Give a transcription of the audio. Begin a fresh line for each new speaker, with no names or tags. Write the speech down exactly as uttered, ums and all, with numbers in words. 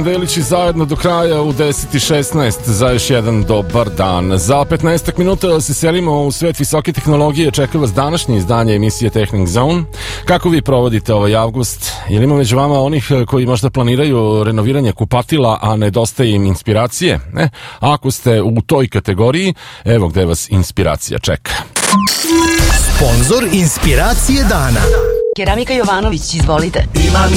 Mladen Delić i zajedno do kraja u deset i šesnaest za još jedan dobar dan. Za petnaest minuta da se selimo u svet visoke tehnologije. Čeka vas današnje izdanje emisije Technic Zone. Kako vi provodite ovaj avgust? Je li ima među vama onih koji možda planiraju renoviranje kupatila, a nedostaje im inspiracije? Ne? Ako ste u toj kategoriji, evo gde vas inspiracija čeka.
Sponzor inspiracije dana.
Keramika Jovanović, izvolite.
Imam